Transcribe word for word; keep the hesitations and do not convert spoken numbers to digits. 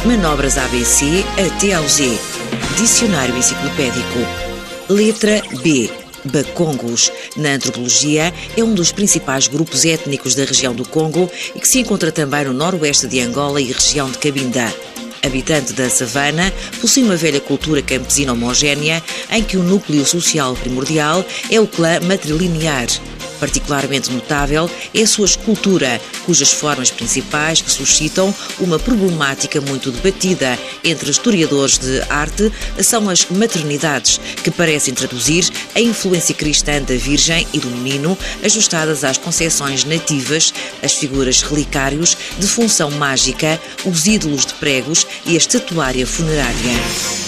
Manobras A B C até ao Z. Dicionário enciclopédico. Letra B. Bakongos. Na antropologia, é um dos principais grupos étnicos da região do Congo e que se encontra também no noroeste de Angola e região de Cabinda. Habitante da savana, possui uma velha cultura campesina homogénea em que o núcleo social primordial é o clã matrilinear. Particularmente notável é a sua escultura, cujas formas principais que suscitam uma problemática muito debatida entre historiadores de arte são as maternidades, que parecem traduzir a influência cristã da Virgem e do Menino ajustadas às concepções nativas, as figuras relicários de função mágica, os ídolos de pregos e a estatuária funerária.